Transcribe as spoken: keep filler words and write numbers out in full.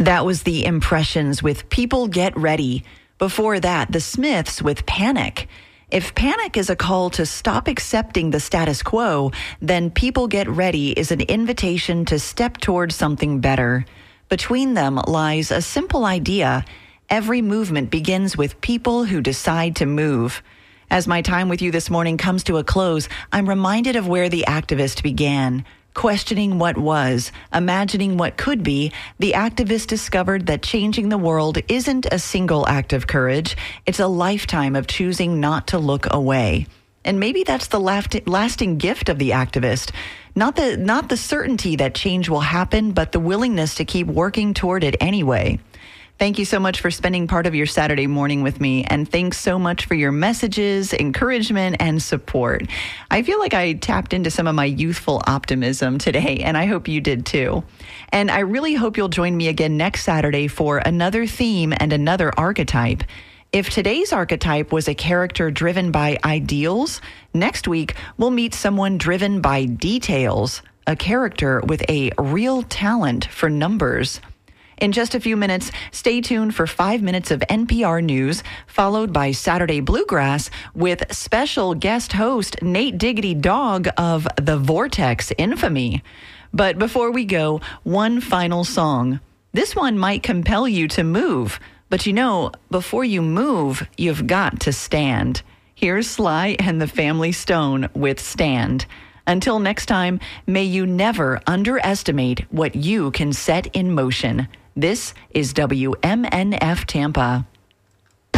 That was the Impressions with People Get Ready. Before that, the Smiths with Panic. If Panic is a call to stop accepting the status quo, then People Get Ready is an invitation to step towards something better. Between them lies a simple idea. Every movement begins with people who decide to move. As my time with you this morning comes to a close, I'm reminded of where the activist began. Questioning what was, imagining what could be, the activist discovered that changing the world isn't a single act of courage. It's a lifetime of choosing not to look away. And maybe that's the lasting gift of the activist. Not the, not the certainty that change will happen, but the willingness to keep working toward it anyway. Thank you so much for spending part of your Saturday morning with me, and thanks so much for your messages, encouragement, and support. I feel like I tapped into some of my youthful optimism today, and I hope you did too. And I really hope you'll join me again next Saturday for another theme and another archetype. If today's archetype was a character driven by ideals, next week we'll meet someone driven by details, a character with a real talent for numbers. In just a few minutes, stay tuned for five minutes of N P R News, followed by Saturday Bluegrass with special guest host Nate Diggity Dog of The Vortex infamy. But before we go, one final song. This one might compel you to move, but you know, before you move, you've got to stand. Here's Sly and the Family Stone with Stand. Until next time, may you never underestimate what you can set in motion. This is W M N F Tampa.